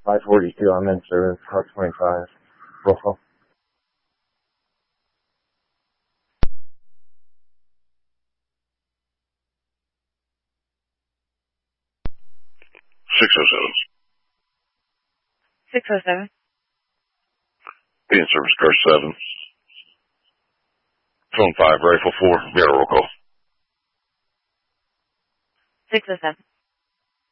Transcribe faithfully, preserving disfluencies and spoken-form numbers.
five forty-two, I'm in service, car twenty-five, roll call. six oh seven. six oh seven. Being service car seven. Phone five, rifle four, mirror roll call. six oh seven.